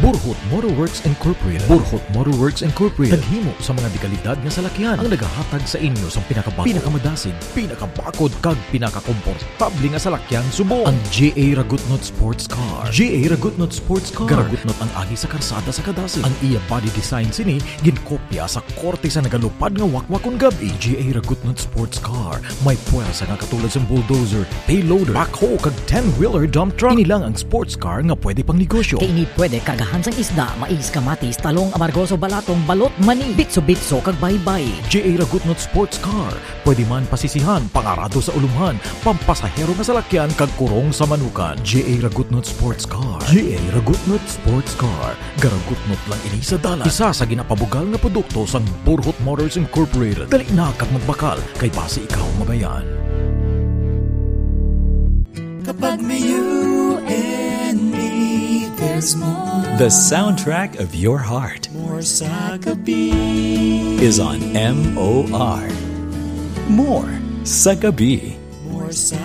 Burhot Motorworks Incorporated. Burhot Motorworks Incorporated naghimo sa mga dekalidad nga salakyan ang nagahatag sa inyo sa pinakamadasig, pinakabakod kag pinakakomportable nga salakyan subong. Ang J.A. Ragutnot Sports Car. J.A. Ragutnot Sports Car. Garagutnot ang agi sa karsada sa kadasig. Ang iya body design sini ginkopya sa korte sa nagalupad nga wakwakon gabi. J.A. Ragutnot Sports Car may puwersa nga katulad sa bulldozer, payloader, backhoe kag 10-wheeler dump truck. Ini lang ang sports car nga pwede pang negosyo. Kini pwede kagahan sang isda, mais, kamatis, talong, amargoso, balatong, balot, mani, bitso-bitso kag baybay. J.A. Ragutnot Sports Car. Pwede man pasisihan, pangarado sa ulumhan, pampasahero nga salakyan kag kurong sa manukan. J.A. Ragutnot Sports Car. J.A. Ragutnot Sports Car. Garagutnot lang ini sa dalan. Isa sa ginapabugal nga produkto sang Burhot Motors Incorporated. Dali na kag magbakal kay base ikaw mabayan. Kapag may you and me, there's more. The soundtrack of your heart More sa gabi. is on MOR. More sa gabi. More sa